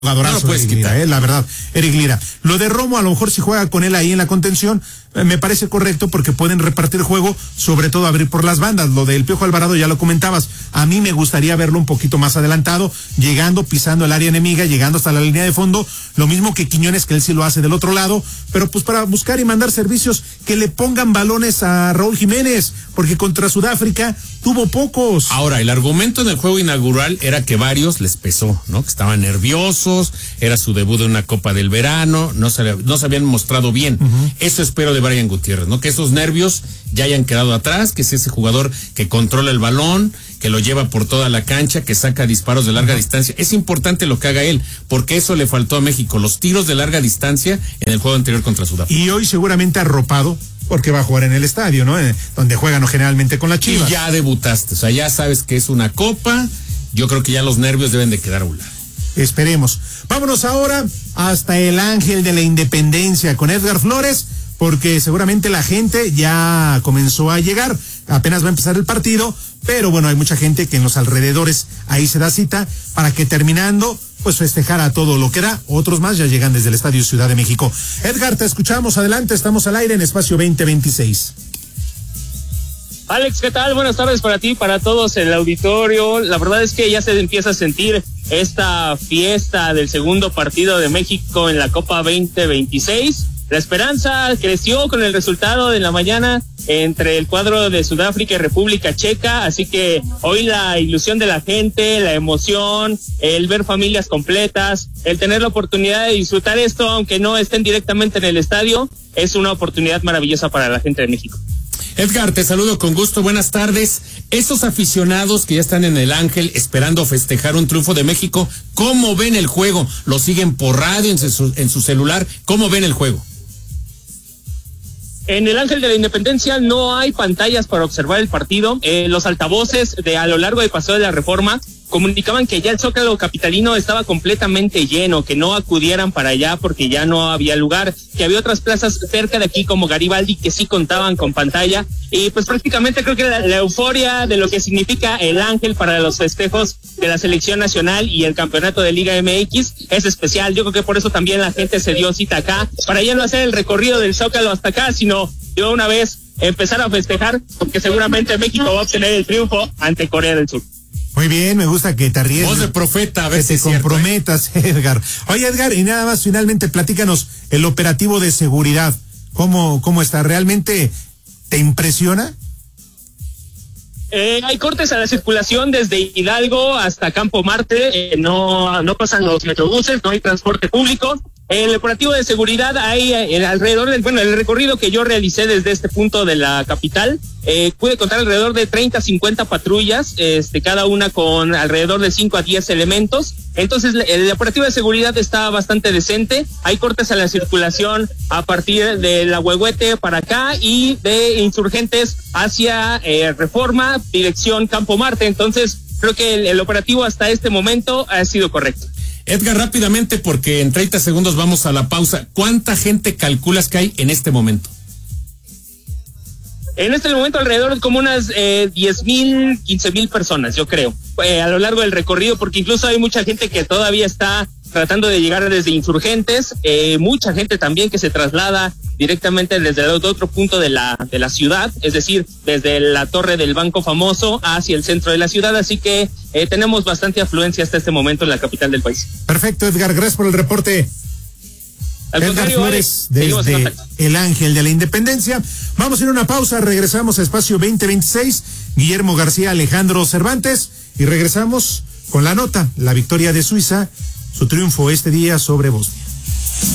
jugadorazo, no Eric Lira, la verdad, Eric Lira. Lo de Romo, a lo mejor si juega con él ahí en la contención, me parece correcto porque pueden repartir juego, sobre todo abrir por las bandas. Lo del Piojo Alvarado ya lo comentabas. A mí me gustaría verlo un poquito más adelantado, llegando, pisando el área enemiga, llegando hasta la línea de fondo, lo mismo que Quiñones, que él sí lo hace del otro lado, pero pues para buscar y mandar servicios que le pongan balones a Raúl Jiménez, porque contra Sudáfrica tuvo pocos. Ahora, el argumento en el juego inaugural era que varios les pesó, ¿no? Que estaban nerviosos, era su debut de una Copa del Verano, no se habían mostrado bien. Eso espero de Brian Gutiérrez, ¿no? Que esos nervios ya hayan quedado atrás, que es ese jugador que controla el balón, que lo lleva por toda la cancha, que saca disparos de larga distancia. Es importante lo que haga él, porque eso le faltó a México, los tiros de larga distancia en el juego anterior contra Sudáfrica. Y hoy seguramente arropado, porque va a jugar en el estadio, ¿no? Donde juegan generalmente con la Chivas. Y ya debutaste, o sea, ya sabes que es una copa, yo creo que ya los nervios deben de quedar a un lado. Esperemos. Vámonos ahora hasta el Ángel de la Independencia con Edgar Flores, porque seguramente la gente ya comenzó a llegar, apenas va a empezar el partido, pero bueno, hay mucha gente que en los alrededores ahí se da cita para que terminando, pues festejar a todo lo que da. Otros más ya llegan desde el Estadio Ciudad de México. Edgar, te escuchamos, adelante, estamos al aire en Espacio 2026. Alex, ¿qué tal? Buenas tardes para ti, para todos en el auditorio. La verdad es que ya se empieza a sentir esta fiesta del segundo partido de México en la Copa 2026. La esperanza creció con el resultado de la mañana entre el cuadro de Sudáfrica y República Checa, así que hoy la ilusión de la gente, la emoción, el ver familias completas, el tener la oportunidad de disfrutar esto, aunque no estén directamente en el estadio, es una oportunidad maravillosa para la gente de México. Edgar, te saludo con gusto, buenas tardes. Esos aficionados que ya están en el Ángel esperando festejar un triunfo de México, ¿cómo ven el juego? ¿Lo siguen por radio, en su celular? ¿Cómo ven el juego? En el Ángel de la Independencia no hay pantallas para observar el partido. Los altavoces a lo largo del Paseo de la Reforma comunicaban que ya el Zócalo capitalino estaba completamente lleno, que no acudieran para allá porque ya no había lugar, que había otras plazas cerca de aquí como Garibaldi que sí contaban con pantalla, y pues prácticamente creo que la euforia de lo que significa el Ángel para los festejos de la selección nacional y el campeonato de Liga MX es especial. Yo creo que por eso también la gente se dio cita acá, para ya no hacer el recorrido del Zócalo hasta acá, sino de una vez empezar a festejar, porque seguramente México va a obtener el triunfo ante Corea del Sur. Muy bien, me gusta que te arriesgues. Voz de profeta, a ver si te comprometas, Edgar. Oye, Edgar, y nada más, finalmente, platícanos el operativo de seguridad. ¿Cómo está? ¿Realmente te impresiona? Hay cortes a la circulación desde Hidalgo hasta Campo Marte. No pasan los metrobuses, no hay transporte público. El operativo de seguridad hay alrededor el recorrido que yo realicé desde este punto de la capital, pude contar alrededor de 30-50 patrullas, cada una con alrededor de 5 a 10 elementos. Entonces el operativo de seguridad está bastante decente. Hay cortes a la circulación a partir de la Huehuete para acá y de Insurgentes hacia Reforma, dirección Campo Marte. Entonces creo que el operativo hasta este momento ha sido correcto. Edgar, rápidamente, porque en 30 segundos vamos a la pausa. ¿Cuánta gente calculas que hay en este momento? En este momento alrededor de como unas 10,000, 15,000 personas, yo creo, a lo largo del recorrido, porque incluso hay mucha gente que todavía está tratando de llegar desde Insurgentes, mucha gente también que se traslada directamente desde el otro punto de la ciudad, es decir, desde la torre del Banco Famoso hacia el centro de la ciudad, así que tenemos bastante afluencia hasta este momento en la capital del país. Perfecto, Edgar, gracias por el reporte. Edgar Flores, desde el Ángel de la Independencia. Vamos a ir a una pausa, regresamos a Espacio 2026, Guillermo García, Alejandro Cervantes, y regresamos con la nota, la victoria de Suiza, su triunfo este día sobre Bosnia.